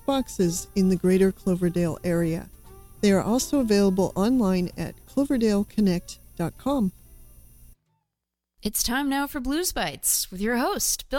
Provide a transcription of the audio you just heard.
boxes in the greater Cloverdale area. They are also available online at cloverdaleConnect.com. It's time now for Blues Bites with your host, Bill